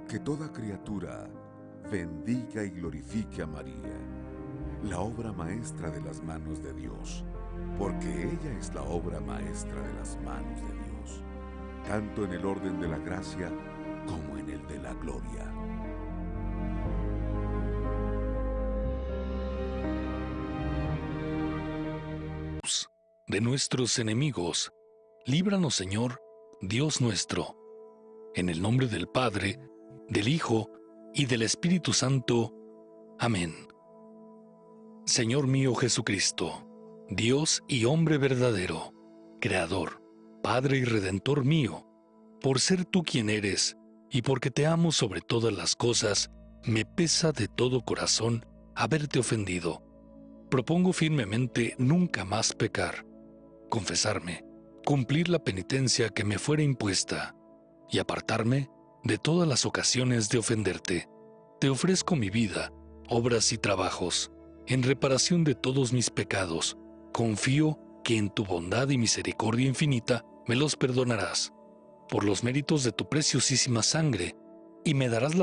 Que toda criatura bendiga y glorifique a María, la obra maestra de las manos de Dios, porque ella es la obra maestra de las manos de Dios, tanto en el orden de la gracia como en el de la gloria. De nuestros enemigos, líbranos, Señor, Dios nuestro, en el nombre del Padre, del Hijo y del Espíritu Santo. Amén. Señor mío Jesucristo, Dios y hombre verdadero, Creador, Padre y Redentor mío, por ser tú quien eres, y porque te amo sobre todas las cosas, me pesa de todo corazón haberte ofendido. Propongo firmemente nunca más pecar, confesarme, cumplir la penitencia que me fuera impuesta, y apartarme de todas las ocasiones de ofenderte. Te ofrezco mi vida, obras y trabajos, en reparación de todos mis pecados. Confío que en tu bondad y misericordia infinita me los perdonarás, por los méritos de tu preciosísima sangre, y me darás la